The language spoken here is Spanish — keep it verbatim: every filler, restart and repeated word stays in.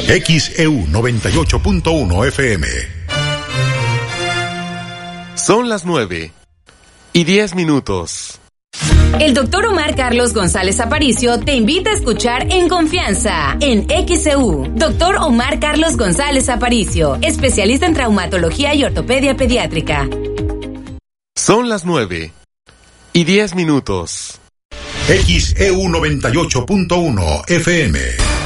X E U noventa y ocho punto uno F M. Son las nueve y diez minutos. El doctor Omar Carlos González Aparicio te invita a escuchar En Confianza en X E U. Doctor Omar Carlos González Aparicio, especialista en traumatología y ortopedia pediátrica. Son las nueve y diez minutos. X E U noventa y ocho punto uno F M.